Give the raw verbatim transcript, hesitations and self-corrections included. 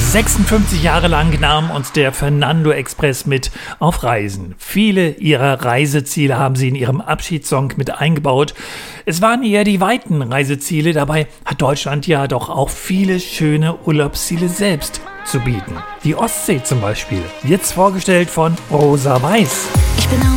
sechsundfünfzig Jahre lang nahm uns der Fernando Express mit auf Reisen. Viele ihrer Reiseziele haben sie in ihrem Abschiedssong mit eingebaut. Es waren eher die weiten Reiseziele, dabei hat Deutschland ja doch auch viele schöne Urlaubsziele selbst zu bieten. Die Ostsee zum Beispiel, jetzt vorgestellt von Rosa Weiß. Ich bin auf